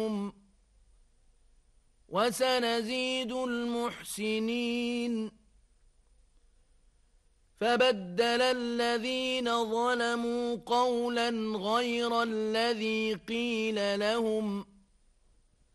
وسنزيد المحسنين فبدل الذين ظلموا قولا غير الذي قيل لهم